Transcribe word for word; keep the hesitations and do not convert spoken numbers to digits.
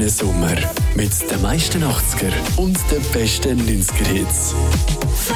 den Sommer mit den meisten achtziger und den besten neunziger Hits.